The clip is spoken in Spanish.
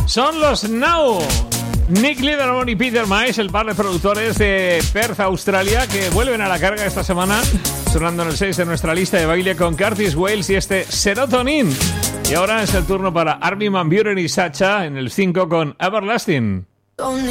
Son los Now. Nick Liderman y Peter Mice, el par de productores de Perth, Australia, que vuelven a la carga esta semana, sonando en el 6 de nuestra lista de baile con Curtis Wales y este Serotonin. Y ahora es el turno para Armin van Buuren y Sacha en el 5 con Everlasting.